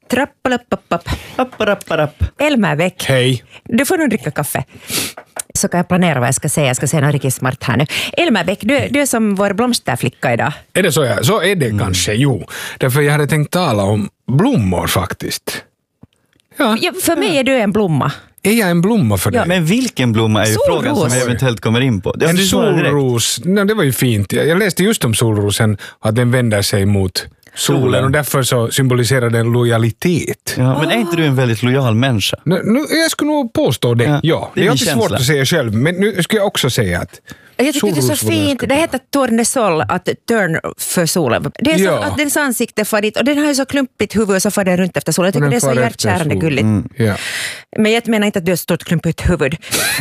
Trappalappappapp. Elmer Bäck. Hej. Du får nog dricka kaffe. Så kan jag planera vad jag ska säga. Jag ska säga något riktigt smart här nu. Elmer Bäck, du är som vår blomsterflicka idag. Är det så? Så är det kanske, jo. Därför jag hade tänkt tala om blommor faktiskt. Ja, för mig är du en blomma. Är jag en blomma för dig? Ja, men vilken blomma är ju frågan som vi eventuellt kommer in på. En solros, det var ju fint. Jag läste just om solrosen, att den vänder sig mot solen och därför så symboliserar den lojalitet. Ja, men är inte du en väldigt lojal människa? Jag skulle nog påstå det, ja. Det är alltid svårt att säga själv, men nu ska jag också säga att jag tycker det är så fint. Det heter tournesol, att turn för solen. Det är så att dens ansikte far dit och den har ju så klumpigt huvud och så far den runt efter solen. Jag tycker det är så hjärtkärande gulligt. Ja. Men jag menar inte att du har stort klumpigt huvud.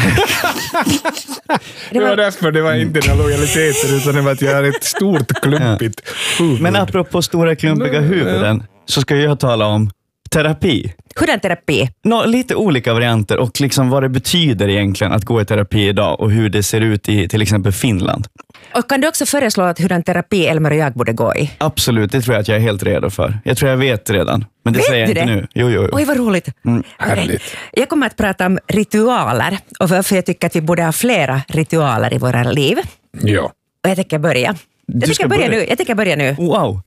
Det var därför det var inte den lojaliteten utan det var att jag har ett stort klumpigt huvud. Men apropå stora klumpiga huvuden så ska jag tala om terapi. Hur är terapi? Lite olika varianter och liksom vad det betyder egentligen att gå i terapi idag och hur det ser ut i till exempel Finland. Och kan du också föreslå att hur en terapi Elmer och jag borde gå i? Absolut, det tror jag att jag är helt redo för. Jag tror jag vet redan, men det säger jag inte nu. Jo. Oj, vad roligt. Härligt. Jag kommer att prata om ritualer och varför jag tycker att vi borde ha flera ritualer i våra liv. Ja. Och jag tänker börja. Jag tänker börja nu. Wow.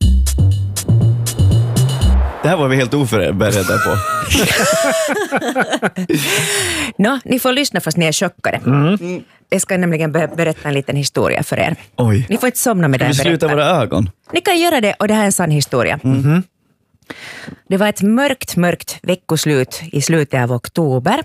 Det här var vi helt oförberedda på. Ni får lyssna fast ni är chockade. Jag ska nämligen berätta en liten historia för er. Oj. Ni får inte somna med det jag berättar. Vi sluta våra ögon. Ni kan göra det och det här är en sann historia. Det var ett mörkt veckoslut i slutet av oktober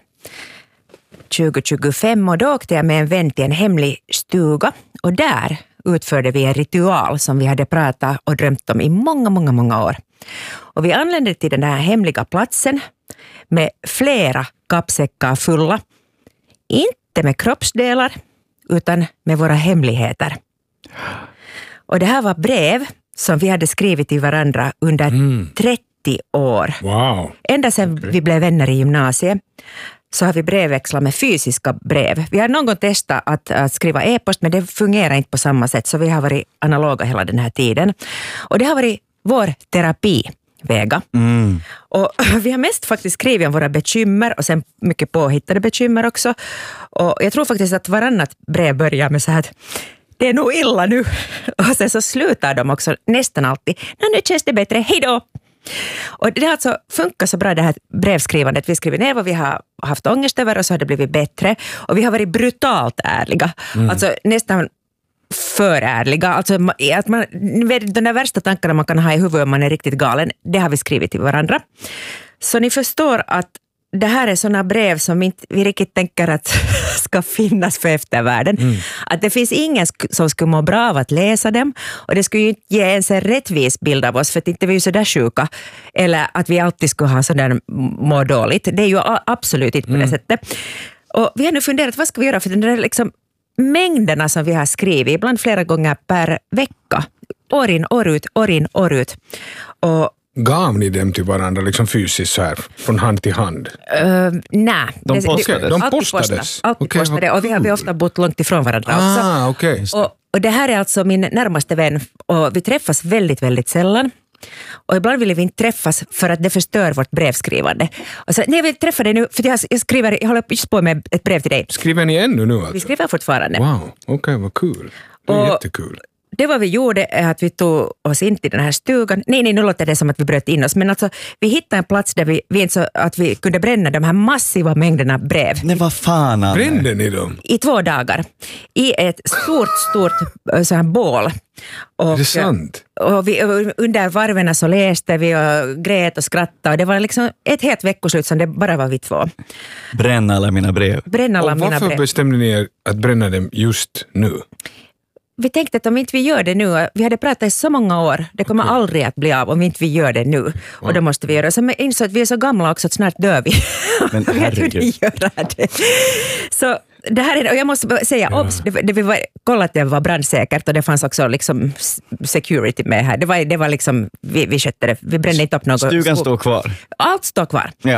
2025 och då åkte jag med en vän till en hemlig stuga och där utförde vi en ritual som vi hade pratat och drömt om i många år. Och vi anlände till den här hemliga platsen med flera kappsäckar fulla. Inte med kroppsdelar utan med våra hemligheter. Och det här var brev som vi hade skrivit till varandra under 30 år. Wow. Ända sedan vi blev vänner i gymnasiet så har vi brevväxlat med fysiska brev. Vi har någon gång testat att skriva e-post men det fungerar inte på samma sätt så vi har varit analoga hela den här tiden. Och det har varit vår terapiväga. Och vi har mest faktiskt skrivit om våra bekymmer och sen mycket påhittade bekymmer också. Och jag tror faktiskt att varannat brev börjar med så här att det är nog illa nu. Och sen så slutar de också nästan alltid. Nu känns det bättre, hej då! Och det har alltså funkat så bra det här brevskrivandet. Vi skriver ner vad vi har haft ångest över och så har det blivit bättre. Och vi har varit brutalt ärliga. Alltså nästan för ärliga. Alltså att man, de där värsta tankarna man kan ha i huvudet om man är riktigt galen, det har vi skrivit till varandra. Så ni förstår att det här är såna brev som inte vi riktigt tänker att ska finnas för eftervärlden. Att det finns ingen som skulle må bra av att läsa dem. Och det skulle ju inte ge ens en rättvis bild av oss för att inte vi är så där sjuka. Eller att vi alltid skulle ha sådär må dåligt. Det är ju absolut inte på det sättet. Och vi har nu funderat, vad ska vi göra för den där liksom mängderna som vi har skrivit, ibland flera gånger per vecka. År in, år ut. Och gav ni dem till varandra liksom fysiskt så här, från hand till hand? Nej. De postades? Alltid postade. Och vi har ofta bott långt ifrån varandra också. Okay. Och det här är alltså min närmaste vän. Och vi träffas väldigt sällan. Och ibland vill vi inte träffas för att det förstör vårt brevskrivande. Och så, nej, jag vill träffa dig nu för jag håller just på med ett brev till dig. Skriver ni ännu nu alltså? Vi skriver fortfarande. Wow, okej, vad kul. Det är jättekul. Det vad vi gjorde är att vi tog oss in till den här stugan. Nej, nu låter det som att vi bröt in oss. Men alltså, vi hittade en plats där vi insåg att vi kunde bränna de här massiva mängderna brev. Nej, vad fan, Anne. Brände ni dem? I 2 dagar. I ett stort så här bål. Och, är det sant? Och vi, under varven så läste vi och grät och skrattade. Och det var liksom ett helt veckoslut som det bara var vi 2. Bränna alla mina brev. Och varför bestämde ni er att bränna dem just nu? Vi tänkte att om inte vi gör det nu, vi hade pratat i så många år, det kommer aldrig att bli av om vi inte gör det nu. Och då måste vi göra det. Så jag insåg att vi är så gamla också att snart dör vi. Men herregud. Göra det. Så det här är, och jag måste säga, vi kollade att det var brandsäkert och det fanns också liksom security med här. Det var liksom, vi skötte det, vi brände inte upp något. Stugan står kvar. Allt står kvar. Ja.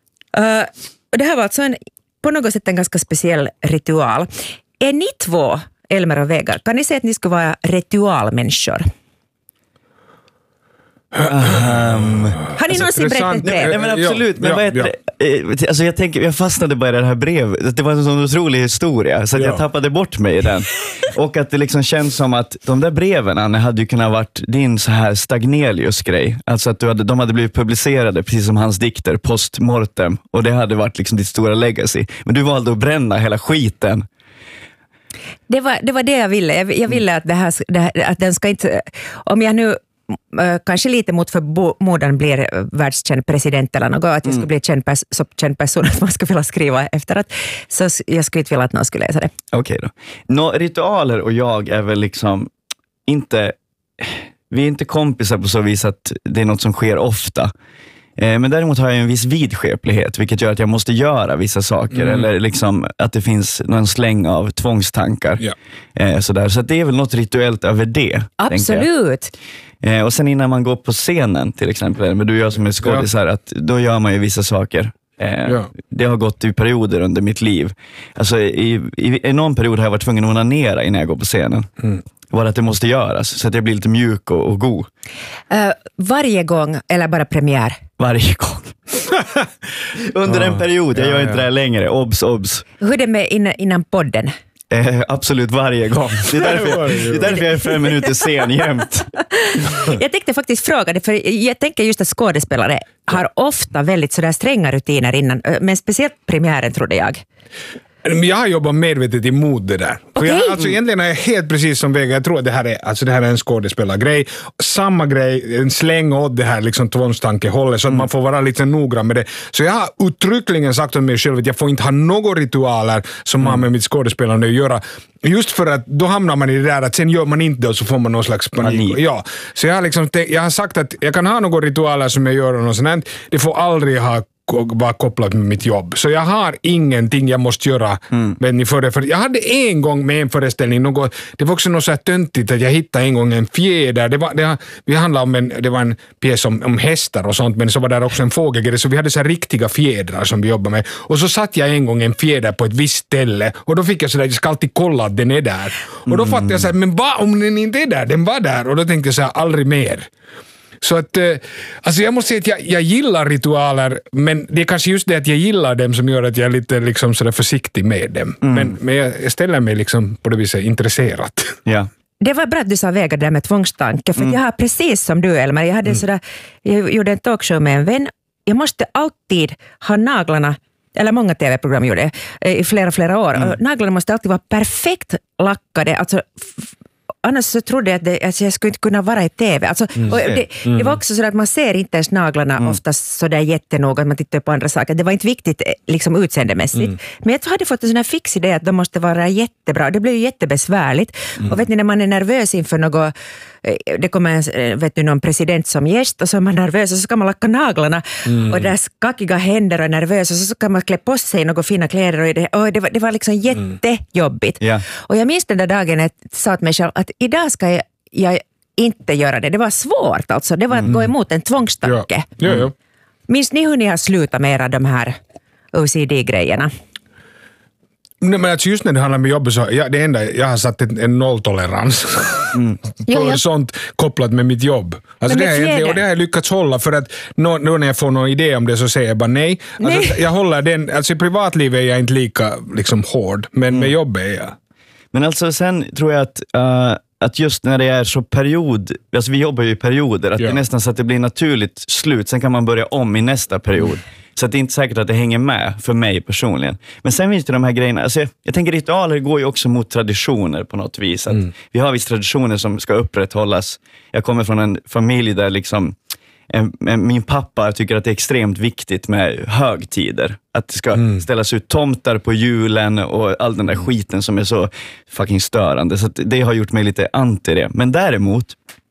Och det här var alltså på något sätt en ganska speciell ritual. Är ni 2, Elmer och Vegard, kan ni säga att ni skulle vara ritualmänniskor? Har ni någonsin berättat ett brev? Nej, men absolut. Men vad heter det? Alltså jag fastnade bara i det här brevet. Det var en sån otrolig historia. Så att jag tappade bort mig i den. Och att det liksom känns som att de där breven hade ju kunnat varit din så här Stagnelius-grej. Alltså att de hade blivit publicerade precis som hans dikter postmortem. Och det hade varit liksom ditt stora legacy. Men du valde att bränna hela skiten. Det var det jag ville. Jag ville att att den ska inte... Om jag nu kanske lite mot förmodan blir världskänd president eller något, att jag skulle bli så känd person att man skulle vilja skriva efteråt, så jag skulle inte vilja att någon skulle läsa det. Okej då. Ritualer och jag är väl liksom inte... Vi är inte kompisar på så vis att det är något som sker ofta. Men däremot har jag en viss vidskeplighet, vilket gör att jag måste göra vissa saker eller liksom att det finns någon släng av tvångstankar. Sådär. Så att det är väl något rituellt över det. Absolut. Och sen innan man går på scenen till exempel, men du gör som en skådisar, att då gör man ju vissa saker. Det har gått i perioder under mitt liv. Alltså i någon period har jag varit tvungen att onanera innan jag går på scenen. Var att det måste göras så att jag blir lite mjuk och god. Varje gång eller bara premiär? Varje gång. Under en period, jag gör inte det här längre. Obs. Hur är det med innan podden? Absolut varje gång. Det är därför jag är 5 minuter sen jämt. Jag tänkte faktiskt fråga det, för jag tänker just att skådespelare har ofta väldigt sådär stränga rutiner innan, men speciellt premiären trodde jag. Jag har jobbat medvetet emot det där. För alltså egentligen är jag helt precis som Vega. Jag tror att det här är en skådespelargrej. Samma grej, en släng åt det här liksom tvångstankehållet så att man får vara lite noggrann med det. Så jag har uttryckligen sagt om mig själv att jag får inte ha några ritualer som har med mitt skådespelande att göra. Just för att då hamnar man i det där att sen gör man inte det och så får man någon slags panik. Ja. Så jag har sagt att jag kan ha några ritualer som jag gör och något sånt. Det får aldrig vara kopplat med mitt jobb. Så jag har ingenting jag måste göra. Men för jag hade en gång med en föreställning det var också något så här töntigt att jag hittade en gång en fjäder. Det handlade om det var en pjäs om hästar och sånt, men så var där också en fågelgrej, så vi hade så här riktiga fjädrar som vi jobbade med. Och så satt jag en gång en fjäder på ett visst ställe och då fick jag sådär, jag ska alltid kolla att den är där. Och då fattade jag så här, men vad om den inte är där? Den var där. Och då tänkte jag så här, aldrig mer. Så att, alltså jag måste säga att jag gillar ritualer, men det är kanske just det att jag gillar dem som gör att jag är lite liksom sådär försiktig med dem. Men jag ställer mig liksom på det viset intresserat. Ja. Det var bra att du sa Vega där med tvångstanke, för jag har precis som du, Elmer, jag gjorde en talkshow med en vän. Jag måste alltid ha naglarna, eller många tv-program gjorde i flera år. Och naglarna måste alltid vara perfekt lackade, alltså annars så trodde jag att jag skulle inte kunna vara i tv. Alltså, det var också så att man ser inte ens naglarna oftast så där jättenoga att man tittar på andra saker. Det var inte viktigt liksom utseendemässigt. Men jag hade fått en sån här fix idé att de måste vara jättebra. Det blev ju jättebesvärligt. Och vet ni, när man är nervös inför något, det kommer någon president som gäst och så är man nervös och så ska man lacka naglarna och där skakiga händer och nervös och så ska man klä på sig några fina kläder och det var liksom jättejobbigt. Och jag minns den där dagen att jag sa till mig själv att idag ska jag inte göra det. Det var svårt alltså. Det var att gå emot en tvångstanke. Ja. Minns ni hur ni har slutat med era de här OCD-grejerna? Nej, men alltså just när det handlar om jobbet så det enda jag har satt en nolltolerans för sånt kopplat med mitt jobb. Alltså det har jag lyckats hålla, för att då när jag får någon idé om det så säger jag bara nej. Alltså, jag håller den, alltså i privatlivet är jag inte lika liksom hård, men med jobbet är jag. Men alltså sen tror jag att just när det är så period, alltså vi jobbar ju i perioder, att det är nästan så att det blir naturligt slut, sen kan man börja om i nästa period. Så att det är inte säkert att det hänger med för mig personligen. Men sen finns det de här grejerna, alltså jag tänker ritualer går ju också mot traditioner på något vis. Att vi har vissa traditioner som ska upprätthållas. Jag kommer från en familj där liksom min pappa tycker att det är extremt viktigt med högtider. Att det ska ställas ut tomtar på julen och all den där skiten som är så fucking störande. Så att det har gjort mig lite anti det. Men däremot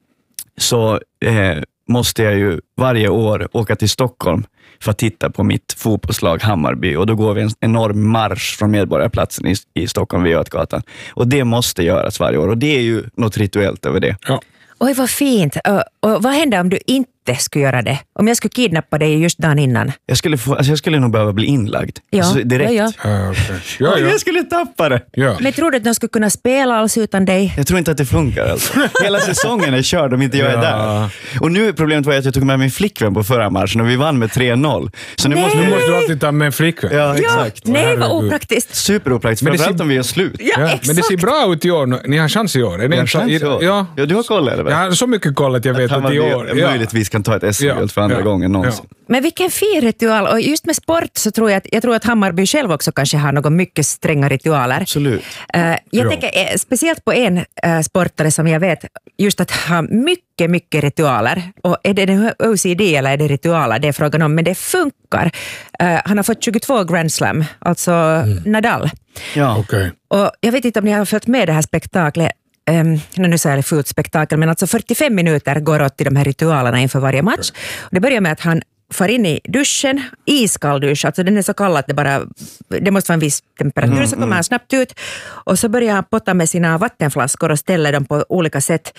så måste jag ju varje år åka till Stockholm för att titta på mitt fotbollslag Hammarby. Och då går vi en enorm marsch från Medborgarplatsen i Stockholm vid Götgatan. Och det måste göras varje år. Och det är ju något rituellt över det. Ja. Oj, vad fint. Och vad händer om du inte skulle göra det? Om jag skulle kidnappa dig just dagen innan? Jag skulle nog behöva bli inlagd. Ja, alltså, direkt. ja. Ja. Jag skulle tappa det. Ja. Men tror du att de skulle kunna spela alls utan dig? Jag tror inte att det funkar alltså. Hela säsongen är körd om inte jag är där. Och nu problemet var att jag tog med min flickvän på förra matchen och vi vann med 3-0. Så nu måste du alltid ta med en flickvän. Ja, exakt. Nej, vad opraktiskt. Superopraktiskt, framförallt om vi är slut. Ja, exakt. Men det ser bra ut i år. Ni har chans i år. Jag har chans i år. Ja, du har koll eller? Jag har så mycket koll att jag vet att i år... Möjligtvis kan ta ett SM-guld för andra gången någonsin. Ja. Men vilken fin ritual. Och just med sport så tror jag att Hammarby själv också kanske har något mycket stränga ritualer. Absolut. Jag tänker speciellt på en sportare som jag vet just att ha mycket ritualer. Och är det OCD eller är det ritualer? Det är frågan om, men det funkar. Han har fått 22 Grand Slam, alltså Nadal. Ja, okej. Och jag vet inte om ni har följt med det här spektaklet. Nu säger jag fult spektakel, men alltså 45 minuter går åt till de här ritualerna inför varje match. Och det börjar med att han far in i duschen, iskall dusch, alltså den är så kall att det måste vara en viss temperatur, så kommer han snabbt ut och så börjar han potta med sina vattenflaskor och ställer dem på olika sätt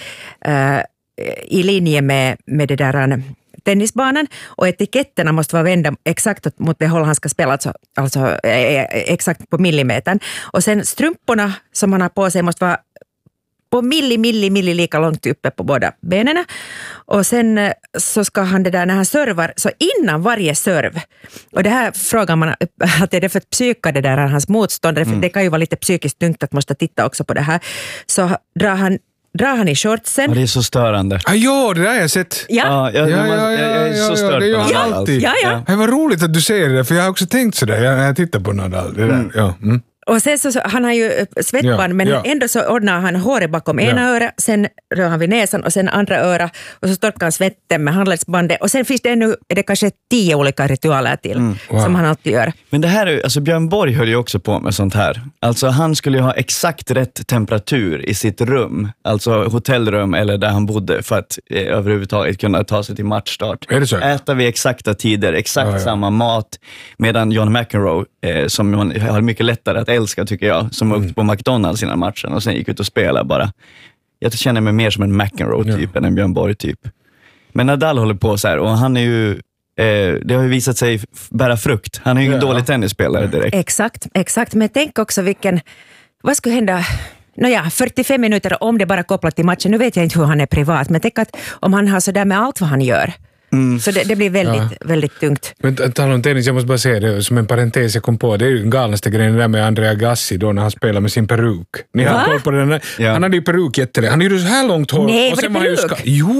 i linje med det där tennisbanan, och etiketterna måste vara vända exakt mot det håll han ska spela, alltså exakt på millimetern. Och sen strumporna som han har på sig måste vara på milli lika långt uppe på båda benen. Och sen så ska han det där när han servar, så innan varje serv, och det här frågar man att är det för att psyka det där hans motståndare, för det kan ju vara lite psykiskt tungt att måste titta också på det här, så drar han i shortsen. Ja, det är så störande. Ja, det där har jag sett. Jag är så störd det gör på han Nadal. alltid. Ja. Det var roligt att du säger det, för jag har också tänkt sådär när jag tittar på Nadal. Det där. Ja. Mm. Och sen så han har ju svettband, men ändå så ordnar han håret bakom ena öra, sen rör han vid näsan och sen andra öra, och så torkar han svetten med handledsbandet, och sen finns det är det kanske 10 olika ritualer till som han alltid gör. Men det här, alltså Björn Borg höll ju också på med sånt här. Alltså han skulle ju ha exakt rätt temperatur i sitt rum, alltså hotellrum eller där han bodde, för att överhuvudtaget kunna ta sig till matchstart. Är det så? Äta vid exakta tider, exakt samma mat, medan John McEnroe, som man har mycket lättare att älska tycker jag, som åkte på McDonalds innan matchen och sen gick ut och spelade bara. Jag känner mig mer som en McEnroe-typ än en Björn Borg-typ. Men Nadal håller på så här, och han är ju det har ju visat sig bära frukt. Han är ju ingen dålig tennisspelare direkt. Exakt. Men tänk också vad skulle hända 45 minuter om det bara kopplat till matchen. Nu vet jag inte hur han är privat, men tänk att om han har så där med allt vad han gör. Så det blir väldigt tungt. Men tala om tennis, jag måste bara säga det som en parentes jag kom på. Det är ju den galnaste grejen där med Andrea Gassi då när han spelar med sin peruk. Ni har koll på den där? Ja. Han hade ju peruk jättelänge. Han hade ju så här långt hår. Nej, och sen var det peruk?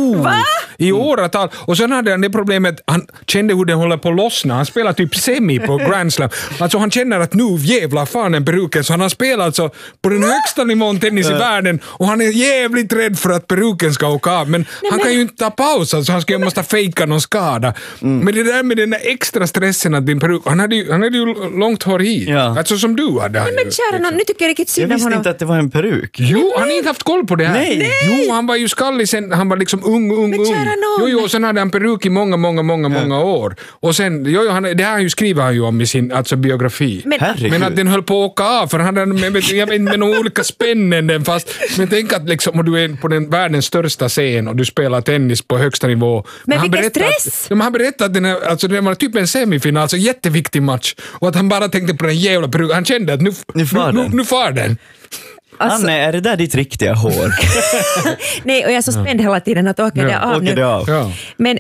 I åratal. Och sen hade han det problemet, han kände hur den håller på att lossna. Han spelar typ semi på Grand Slam. Alltså han känner att nu jävlar fan en peruken. Så han har spelat alltså på den högsta nivån tennis i världen. Och han är jävligt rädd för att peruken ska åka av. Men han kan ju inte ta paus. Alltså han måste fejka någon skada. Men det där med den där extra stressen att din peruk, han hade ju långt hår hit. Ja. Alltså som du hade. Nej, men kära någon, nu tycker jag riktigt synd om honom. Jag visste inte att det var en peruk. Jo, han har inte haft koll på det här. Nej. Jo, han var ju skallig sen, han var liksom ung. Men kära någon. Jo, och sen hade han peruk i många år. Och sen, det här skriver han ju om i sin biografi. Men att den höll på att åka av, för han hade med några olika spännanden fast, men tänk att liksom, om du är på den världens största scen och du spelar tennis på högsta nivå. Men vilken stress! Han berättade att det var typ en semifinal, alltså jätteviktig match. Och att han bara tänkte på den jävla peruk. Han kände att nu far den. Alltså, Anne, är det där ditt riktiga hår? Nej, och jag är så spänd hela tiden att åker det av nu. Ja. Men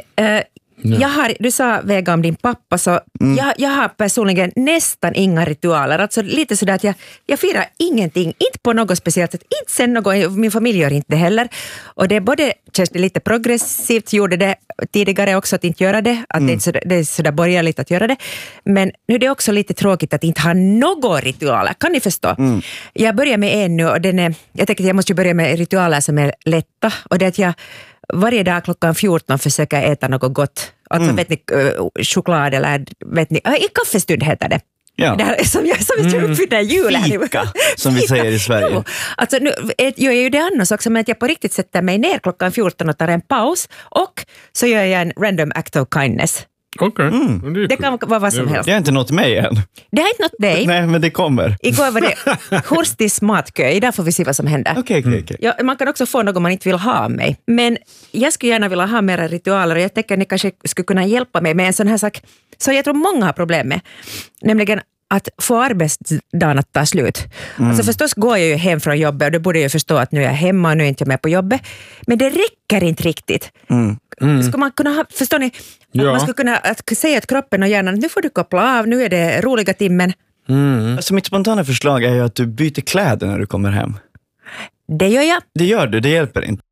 du sa Vega om din pappa, så jag har personligen nästan inga ritualer. Alltså lite sådär att jag firar ingenting, inte på något speciellt sätt, inte sen något, min familj gör inte det heller. Och det känns det lite progressivt, gjorde det tidigare också att inte göra det, att det är sådär borgerligt att göra det. Men nu är det också lite tråkigt att inte ha några ritualer, kan ni förstå? Jag börjar med en nu, och jag tänker att jag måste börja med ritualer som är lätta, och det är att jag varje dag klockan 14 försöker äta något gott. Alltså vet ni, choklad eller vet ni, i kaffestund heter det. Ja. Det här, som jag uppfyller julen. Fika, som vi säger i Sverige. Jo. Alltså, nu gör jag ju det annars också, men att jag på riktigt sätter mig ner klockan 14 och tar en paus, och så gör jag en random act of kindness. Okej. Det kan vara vad som helst. Det har inte nått mig än. Det har inte nått dig. Nej, men det kommer. Igår var det Hurstis matkö. Idag får vi se vad som händer. Okej. Ja, man kan också få något man inte vill ha av mig. Men jag skulle gärna vilja ha mera ritualer och jag tänker att ni kanske skulle kunna hjälpa mig med en sån här sak som jag tror många har problem med. Nämligen att få arbetsdagen att ta slut. Alltså förstås går jag ju hem från jobbet och då borde jag förstå att nu är jag hemma och nu är jag inte med på jobbet. Men det räcker inte riktigt. Ska man kunna ha, förstår ni? Att man skulle kunna säga att kroppen och hjärnan, nu får du koppla av, nu är det roliga timmen. Alltså mitt spontana förslag är ju att du byter kläder när du kommer hem. Det gör jag. Det gör du, det hjälper inte.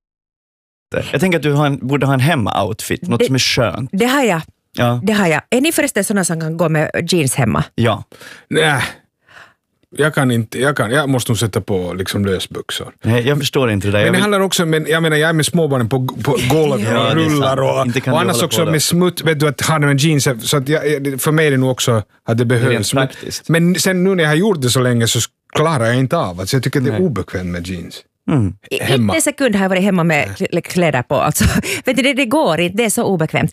Jag tänker att du borde ha en hemma-outfit, något som är skönt. Det har jag. Ja. Det har jag. Är ni förresten sådana som kan gå med jeans hemma? Ja. Nej. Jag kan inte, jag måste nog sätta på liksom lösbyxor. Nej, jag förstår inte det där. Men det handlar också, jag menar jag är med småbarnen på golvet och rullar och annars också med smutt, vet du, att ha en jeans, så att för mig är det nog också att det behövs. Men sen nu när jag har gjort det så länge så klarar jag inte av, alltså jag tycker att det är obekvämt med jeans. Inte en sekund har jag varit hemma med kläder på. Alltså. Vet du, det går inte, det är så obekvämt.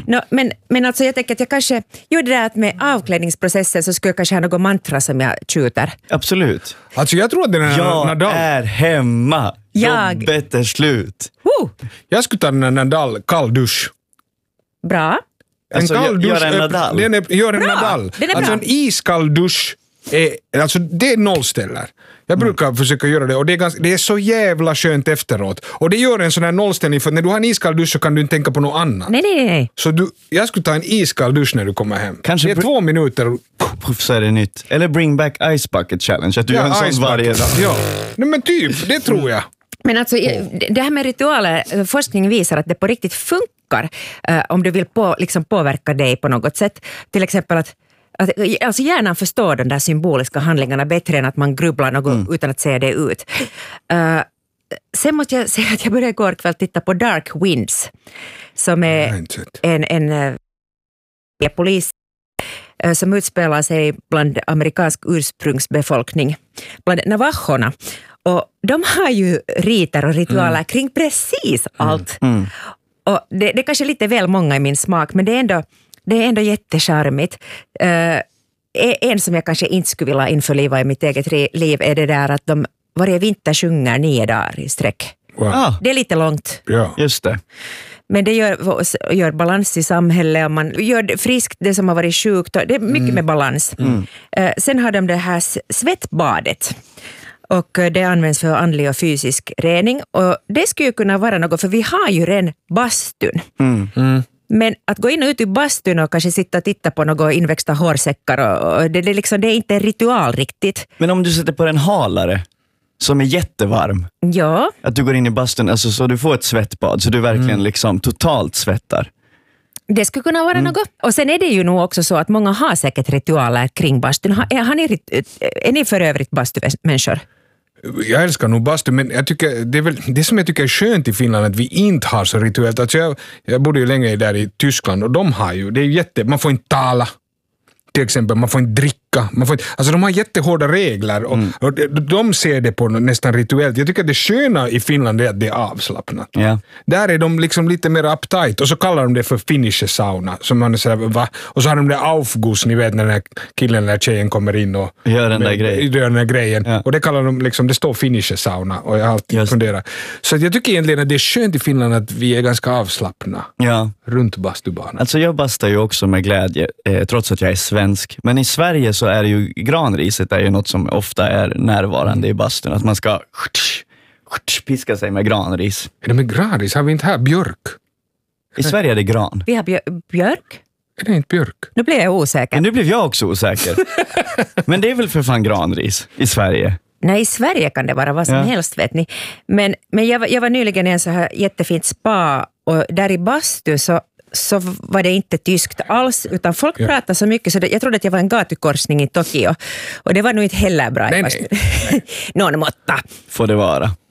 Men alltså jag tänker att jag kanske gjorde det att med avklädningsprocessen så skulle jag kanske ha något mantra som jag tjuter. Absolut. Alltså jag tror att den är jag Nadal. Är hemma. Jobbet är slut. Jag skulle ta den Nadal kall dusch. Bra. Alltså, gör en Nadal. Gör en Nadal. Alltså en iskall dusch. Alltså det nollställer. Jag brukar försöka göra det och det är så jävla skönt efteråt. Och det gör en sån här nollställning för när du har en iskall dusch så kan du inte tänka på något annat. Nej. Så jag skulle ta en iskall dusch när du kommer hem. Kanske det är 2 minuter. Puff, så är det nytt. Eller bring back Ice Bucket Challenge. Att du gör en sån varje dag. Ja. Nej, men typ, det tror jag. Men alltså det här med ritualer, forskning visar att det på riktigt funkar om du vill påverka dig på något sätt. Till exempel att alltså hjärnan förstår de där symboliska handlingarna bättre än att man grubblar något utan att säga det ut. Sen måste jag säga att jag började igår kväll titta på Dark Winds som är en polis som utspelar sig bland amerikansk ursprungsbefolkning, bland navajorna. Och de har ju riter och ritualer kring precis allt. Och det är kanske lite väl många i min smak, men det är ändå jättecharmigt. En som jag kanske inte skulle vilja införliva i mitt eget liv är det där att de varje vinter sjunger 9 dagar i sträck. Wow. Det är lite långt. Ja. Just det. Men det gör balans i samhället och man gör det friskt, det som har varit sjukt. Det är mycket med balans. Sen har de det här svettbadet. Och det används för andlig och fysisk rening. Och det skulle ju kunna vara något, för vi har ju redan bastun. Men att gå in och ut i bastun och kanske sitta och titta på något inväxta hårsäckar, och det är inte en ritual riktigt. Men om du sätter på en halare som är jättevarm. Ja. Att du går in i bastun, alltså, så du får ett svettbad, så du verkligen liksom totalt svettar. Det skulle kunna vara något. Och sen är det ju nog också så att många har säkert ritualer kring bastun. Är ni för övrigt bastumänniskor? Jag älskar nog bastu, men jag tycker, det som jag tycker är skönt i Finland att vi inte har så rituellt. Alltså jag bodde ju länge där i Tyskland och de har ju, det är man får inte tala. Till exempel, man får inte dricka. Alltså de har jättehårda regler och de ser det på nästan rituellt. Jag tycker att det sköna i Finland är att det är avslappnat. Yeah. Där är de liksom lite mer uptight och så kallar de det för finnish sauna. Som man säger, va? Och så har de det aufgus, ni vet när den här killen eller tjejen kommer in och gör den där grejen. Ja. Och det kallar de liksom, det står finnish sauna och jag har alltid funderat. Så jag tycker egentligen att det är skönt i Finland att vi är ganska avslappna runt bastubanan. Alltså jag bastar ju också med glädje trots att jag är svensk. Men i Sverige så är det ju, granriset är ju något som ofta är närvarande i bastun. Att man ska piska sig med granris. Är det med granris? Har vi inte här björk? I Sverige är det gran. Vi har björk? Är det inte björk? Nu blev jag osäker. Men nu blev jag också osäker. Men det är väl för fan granris i Sverige? Nej, i Sverige kan det vara vad som helst, vet ni. Men jag var nyligen i en så här jättefint spa och där i bastu så var det inte tyskt alls, utan folk pratade så mycket så jag trodde att jag var en gatukorsning i Tokyo. Och det var nog inte heller bra. Nej. Någon måtta. Får det vara.